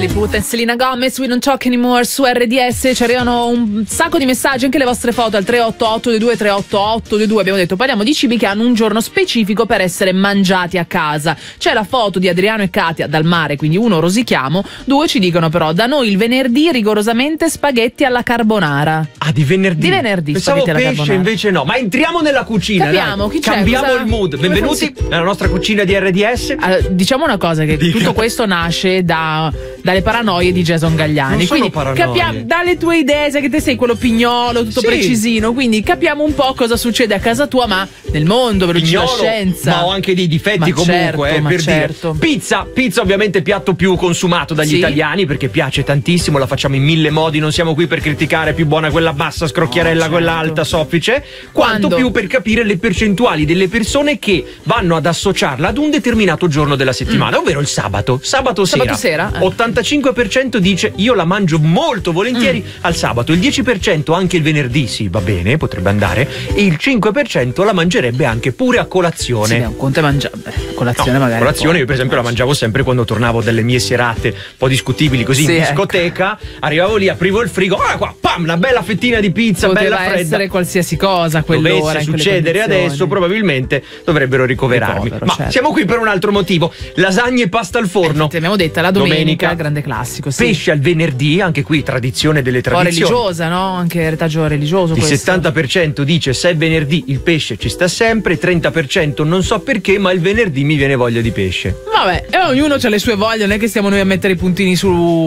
Lilliput e Selena Gomez, We Don't Talk Anymore su RDS. Ci arrivano un sacco di messaggi, anche le vostre foto al 38822 38822. Abbiamo detto parliamo di cibi che hanno un giorno specifico per essere mangiati a casa. C'è la foto di Adriano e Katia dal mare, quindi uno rosichiamo, due ci dicono però da noi il venerdì rigorosamente spaghetti alla carbonara. Ah, di venerdì? Di venerdì. Pensavo spaghetti alla pesce, carbonara. invece no. Ma entriamo nella cucina. Capiamo, chi c'è? Cambiamo Cosa... il mood. Benvenuti nella nostra cucina di RDS. Allora, diciamo una cosa, che tutto questo nasce dalle paranoie di Jason Gagliani. Non quindi sono capiamo dalle tue idee, sai che te sei quello pignolo, tutto precisino, quindi capiamo un po' cosa succede a casa tua, ma nel mondo, veloce la scienza. Ma ho anche dei difetti comunque, per dire. Pizza ovviamente piatto più consumato dagli italiani, perché piace tantissimo, la facciamo in mille modi, non siamo qui per criticare più buona quella bassa, scrocchiarella, quella alta, soffice, quanto più per capire le percentuali delle persone che vanno ad associarla ad un determinato giorno della settimana, ovvero il sabato sera. 85% dice io la mangio molto volentieri al sabato, il 10% anche il venerdì, sì, va bene, potrebbe andare, e il 5% la mangerebbe anche pure a colazione. Sì, un conto è colazione, magari. Colazione, io per esempio la mangiavo sempre quando tornavo dalle mie serate un po' discutibili così in discoteca, arrivavo lì, aprivo il frigo, qua, pam, una bella fettina di pizza, poteva bella fredda. essere qualsiasi cosa a quell'ora. Dovesse succedere adesso, probabilmente dovrebbero ricoverarmi. Ma siamo qui per un altro motivo: lasagne e pasta al forno. Ti abbiamo detto la domenica, grande classico. Sì. Pesce al venerdì, anche qui tradizione delle tradizioni. Un po' religiosa, no? Anche retaggio religioso. Il questo. 70% dice se è venerdì il pesce ci sta sempre, 30% non so perché, ma il venerdì mi viene voglia di pesce. Vabbè, e ognuno ha le sue voglie, non è che stiamo noi a mettere i puntini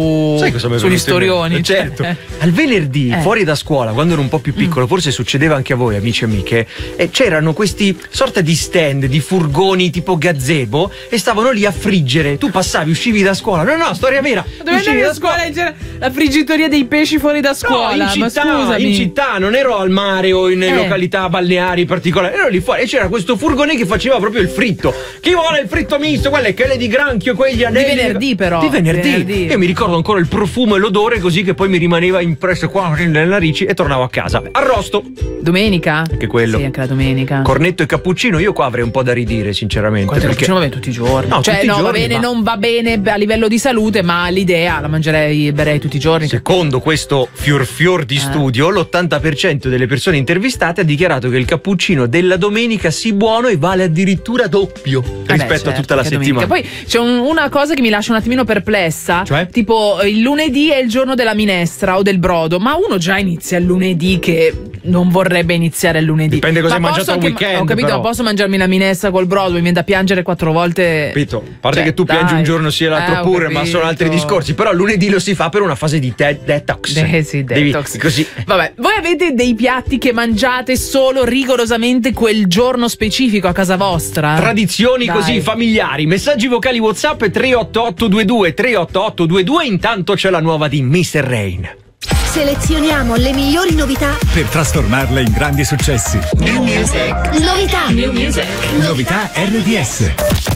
sugli storioni. Certo. Al venerdì, fuori da scuola, quando ero un po' più piccolo, forse succedeva anche a voi, amici e amiche, c'erano questi sorta di stand, di furgoni tipo gazebo, e stavano lì a friggere. Tu passavi, uscivi da scuola. No, storia vera. Dove andavi a scuola e c'era la friggitoria dei pesci fuori da scuola? No, in città, non ero al mare o in località balneari particolari, ero lì fuori e c'era questo furgone che faceva proprio il fritto. Chi vuole il fritto misto? Quelle chele di granchio, quegli anelli. Di venerdì però. Di venerdì. Io mi ricordo ancora il profumo e l'odore, così che poi mi rimaneva impresso qua nelle narici e tornavo a casa. Arrosto. Domenica? Anche quello. Sì, anche la domenica. Cornetto e cappuccino, io qua avrei un po' da ridire, sinceramente. Cornetto e cappuccino va bene tutti i giorni. No, cioè, tutti i giorni, va bene, non va bene a livello di salute, ma l'idea la berei tutti i giorni. Secondo questo fior di studio, l'80% delle persone intervistate ha dichiarato che il cappuccino della domenica sia buono e vale addirittura doppio rispetto a tutta la settimana. Poi c'è una cosa che mi lascia un attimino perplessa, cioè? Tipo il lunedì è il giorno della minestra o del brodo, ma uno già inizia il lunedì che non vorrebbe iniziare il lunedì. Dipende cosa hai mangiato al weekend. Ho capito, però. Non posso mangiarmi la minestra col brodo, mi viene da piangere 4 volte. Capito? A parte che tu piangi un giorno sì e l'altro pure, ma sono altri discorsi. Però lunedì lo si fa per una fase di detox. Sì, detox. Così. Vabbè, voi avete dei piatti che mangiate solo rigorosamente quel giorno specifico a casa vostra? Tradizioni così familiari. Messaggi vocali WhatsApp 38822 38822. Intanto c'è la nuova di Mr. Rain. Selezioniamo le migliori novità per trasformarle in grandi successi. New Music. Novità. New Music. Novità RDS.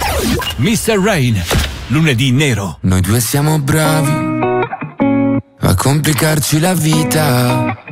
Mr. Rain. Lunedì nero. Noi due siamo bravi a complicarci la vita.